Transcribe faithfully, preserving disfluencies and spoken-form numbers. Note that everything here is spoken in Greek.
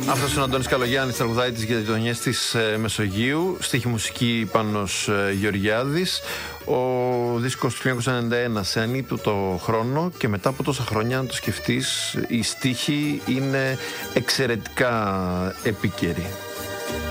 Αυτός είναι ο Αντώνης Καλογιάννης, τραγουδάει για τις γειτονιές της ε, Μεσογείου. Στίχη μουσική Πάνος ε, Γεωργιάδης. Ο δίσκος του χίλια εννιακόσια ενενήντα ένα σε ανίπτωτο χρόνο, και μετά από τόσα χρόνια, αν το σκεφτείς, η στίχη είναι εξαιρετικά επίκαιρη.